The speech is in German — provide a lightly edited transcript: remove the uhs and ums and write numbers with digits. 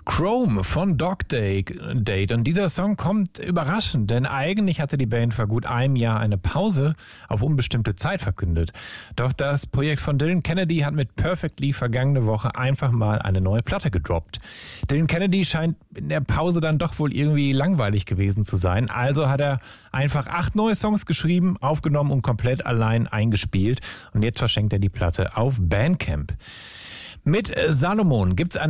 Chrome von Dog Date. Und dieser Song kommt überraschend, denn eigentlich hatte die Band vor gut einem Jahr eine Pause auf unbestimmte Zeit verkündet. Doch das Projekt von Dylan Kennedy hat mit Perfectly vergangene Woche einfach mal eine neue Platte gedroppt. Dylan Kennedy scheint in der Pause dann doch wohl irgendwie langweilig gewesen zu sein. Also hat er einfach 8 neue Songs geschrieben, aufgenommen und komplett allein eingespielt. Und jetzt verschenkt er die Platte auf Bandcamp. Mit Salomon gibt's eine